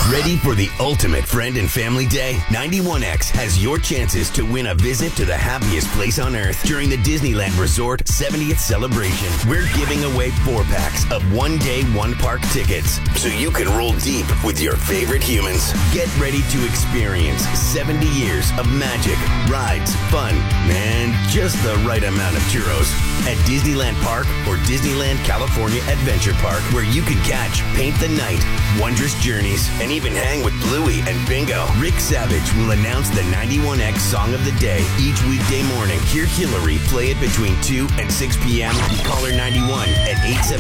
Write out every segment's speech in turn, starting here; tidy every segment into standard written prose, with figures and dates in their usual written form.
Ready for the ultimate friend and family day? 91X has your chances to win a visit to the happiest place on earth during the Disneyland Resort 70th celebration. We're giving away 4-packs of one-day, one-park tickets so you can roll deep with your favorite humans. Get ready to experience 70 years of magic, rides, fun, and just the right amount of churros at Disneyland Park or Disneyland California Adventure Park, where you can catch Paint the Night, Wondrous Journeys, and even hang with Bluey and Bingo. Rick Savage will announce the 91X Song of the Day each weekday morning. Hear Hillary play it between 2 and 6 p.m. Call her 91 at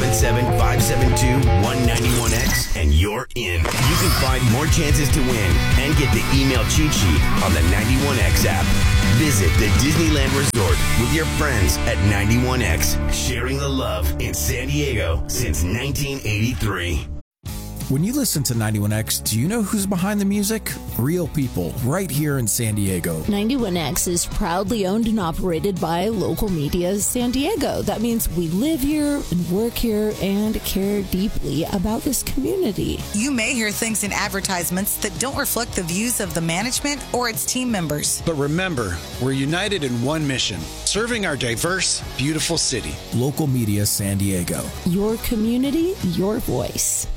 877-572-191X and you're in. You can find more chances to win and get the email cheat sheet on the 91X app. Visit the Disneyland Resort with your friends at 91X, sharing the love in San Diego since 1983. When you listen to 91X, do you know who's behind the music? Real people, right here in San Diego. 91X is proudly owned and operated by Local Media San Diego. That means we live here and work here and care deeply about this community. You may hear things in advertisements that don't reflect the views of the management or its team members. But remember, we're united in one mission, serving our diverse, beautiful city. Local Media San Diego. Your community, your voice.